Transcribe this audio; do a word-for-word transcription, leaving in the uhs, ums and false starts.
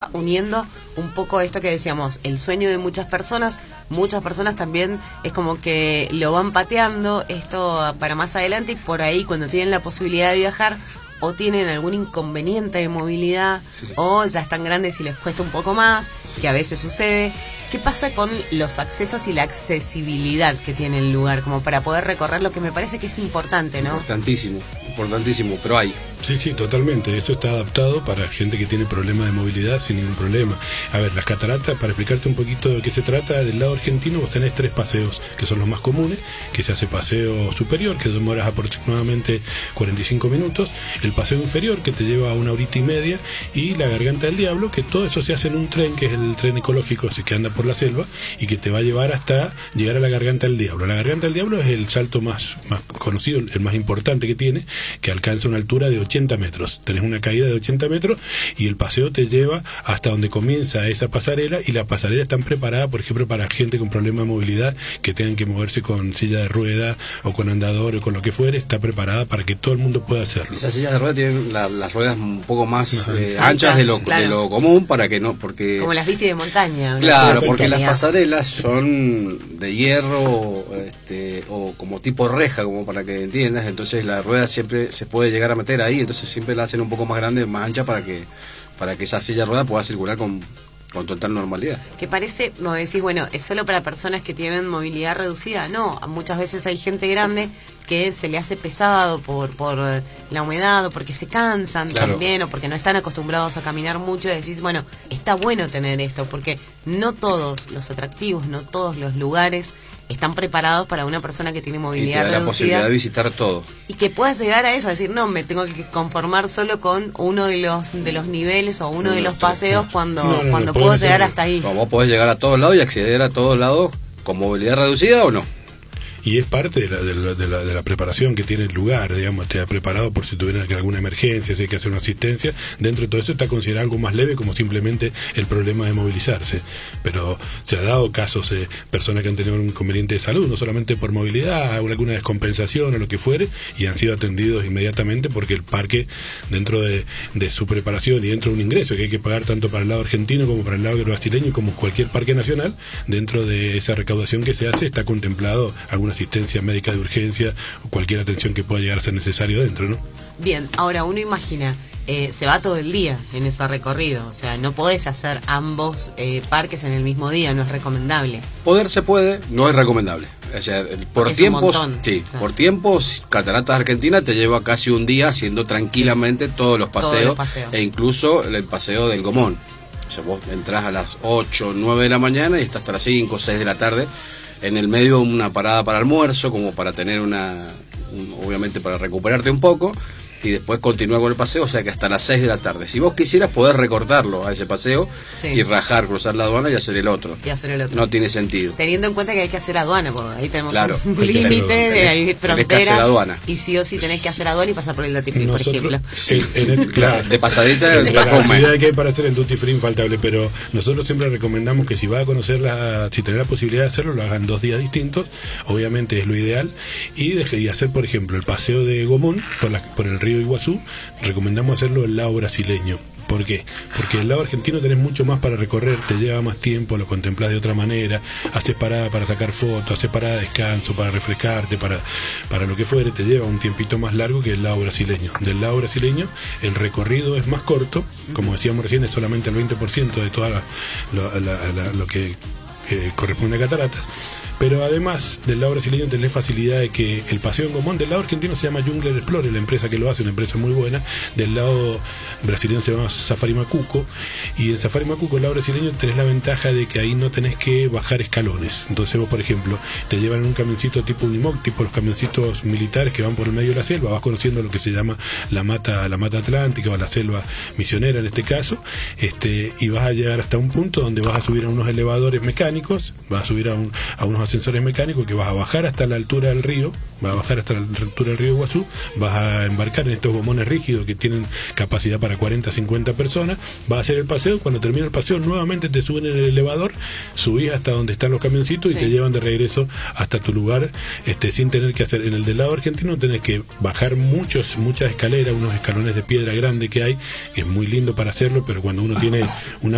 va uniendo un poco esto que decíamos, el sueño de muchas personas, muchas personas también es como que lo van pateando esto para más adelante, y por ahí cuando tienen la posibilidad de viajar o tienen algún inconveniente de movilidad, sí, o ya están grandes y les cuesta un poco más, sí, que a veces sucede. ¿Qué pasa con los accesos y la accesibilidad que tiene el lugar como para poder recorrer, lo que me parece que es importante, ¿no? Importantísimo, importantísimo, pero hay. Sí, sí, totalmente. Eso está adaptado para gente que tiene problemas de movilidad sin ningún problema. A ver, las cataratas, para explicarte un poquito de qué se trata, del lado argentino vos tenés tres paseos, que son los más comunes, que se hace paseo superior, que demoras aproximadamente cuarenta y cinco minutos, el paseo inferior, que te lleva una horita y media, y la Garganta del Diablo, que todo eso se hace en un tren, que es el tren ecológico, ese que anda por la selva, y que te va a llevar hasta llegar a la Garganta del Diablo. La Garganta del Diablo es el salto más, más conocido, el más importante que tiene, que alcanza una altura de ochenta metros. Tenés una caída de ochenta metros y el paseo te lleva hasta donde comienza esa pasarela, y la pasarela están preparada, por ejemplo, para gente con problemas de movilidad que tengan que moverse con silla de rueda o con andador o con lo que fuere. Está preparada para que todo el mundo pueda hacerlo. Esas sillas de rueda tienen la, las ruedas un poco más eh, anchas de lo, claro, de lo común, para que no, porque como las bicis de montaña. Claro, porque las pasarelas son de hierro, este, o como tipo reja, como para que entiendas. Entonces la rueda siempre se puede llegar a meter ahí, entonces siempre la hacen un poco más grande, más ancha, para que para que esa silla de rueda pueda circular con, con total normalidad. Que parece, no decís, bueno, es solo para personas que tienen movilidad reducida. No, muchas veces hay gente grande que se le hace pesado por, por la humedad, o porque se cansan, claro, también, o porque no están acostumbrados a caminar mucho, y decís, bueno, está bueno tener esto, porque no todos los atractivos, no todos los lugares están preparados para una persona que tiene movilidad y te da reducida. La posibilidad de visitar todo. Y que puedas llegar a eso, a decir, no, me tengo que conformar solo con uno de los de los niveles o uno no, de los paseos cuando, no, no, cuando no, puedo llegar hasta ahí. No, vos podés llegar a todos lados y acceder a todos lados con movilidad reducida o no. Y es parte de la, de, la, de, la, de la preparación que tiene el lugar, digamos, te ha preparado por si tuviera alguna emergencia, si hay que hacer una asistencia. Dentro de todo eso está considerado algo más leve, como simplemente el problema de movilizarse. Pero se ha dado casos de eh, personas que han tenido un inconveniente de salud, no solamente por movilidad, o alguna descompensación o lo que fuere, y han sido atendidos inmediatamente, porque el parque, dentro de, de su preparación y dentro de un ingreso que hay que pagar tanto para el lado argentino como para el lado brasileño, como cualquier parque nacional, dentro de esa recaudación que se hace está contemplado alguna asistencia médica de urgencia o cualquier atención que pueda llegar a ser necesario dentro, ¿no? Bien, ahora uno imagina, eh, se va todo el día en ese recorrido, o sea, no podés hacer ambos eh, parques en el mismo día, no es recomendable. Poder se puede, no es recomendable. O sea, por tiempos, sí, claro, por tiempos, Cataratas Argentina te lleva casi un día haciendo tranquilamente, sí, todos los paseos, todos los paseos, e incluso el paseo del Gomón. O sea, vos entrás a las ocho, nueve de la mañana y estás hasta las cinco, seis de la tarde. En el medio una parada para almuerzo, como para tener una, un, obviamente para recuperarte un poco, y después continúa con el paseo, o sea que hasta las seis de la tarde. Si vos quisieras, poder recortarlo a ese paseo, sí, y rajar, cruzar la aduana y hacer el otro. Y hacer el otro. No tiene sentido. Teniendo en cuenta que hay que hacer aduana, porque ahí tenemos, claro, un límite, de ahí frontera, aduana, y sí o sí tenés que hacer aduana y pasar por el duty free, por ejemplo. Sí, en el, claro, de pasadita, de la actividad que hay para hacer el duty free infaltable, pero nosotros siempre recomendamos que si vas a conocerla, si tenés la posibilidad de hacerlo, lo hagan dos días distintos, obviamente es lo ideal, y, de, y hacer, por ejemplo, el paseo de Gomón por, la, por el río Iguazú. Recomendamos hacerlo del lado brasileño. ¿Por qué? Porque del lado argentino tenés mucho más para recorrer, te lleva más tiempo, lo contemplás de otra manera, haces parada para sacar fotos, haces parada de descanso, para refrescarte, para, para lo que fuere, te lleva un tiempito más largo que el lado brasileño. Del lado brasileño el recorrido es más corto, como decíamos recién, es solamente el veinte por ciento de todo lo, la, la, lo que eh, corresponde a cataratas. Pero además, del lado brasileño tenés facilidad de que el paseo en Gomón, del lado argentino se llama Jungler Explorer, la empresa que lo hace, una empresa muy buena. Del lado brasileño se llama Safari Macuco, y en Safari Macuco, el lado brasileño, tenés la ventaja de que ahí no tenés que bajar escalones. Entonces vos, por ejemplo, te llevan en un camioncito tipo Unimog, tipo los camioncitos militares que van por el medio de la selva, vas conociendo lo que se llama la mata, la mata atlántica, o la selva misionera en este caso, este, y vas a llegar hasta un punto donde vas a subir a unos elevadores mecánicos, vas a subir a, un, a unos ascensores mecánicos, que vas a bajar hasta la altura del río, vas a bajar hasta la altura del río Iguazú, vas a embarcar en estos gomones rígidos que tienen capacidad para cuarenta, cincuenta personas, vas a hacer el paseo, cuando termina el paseo nuevamente te suben en el elevador, subís hasta donde están los camioncitos, sí, y te llevan de regreso hasta tu lugar, este, sin tener que hacer. En el del lado argentino tenés que bajar muchos, muchas escaleras, unos escalones de piedra grande que hay, que es muy lindo para hacerlo, pero cuando uno tiene una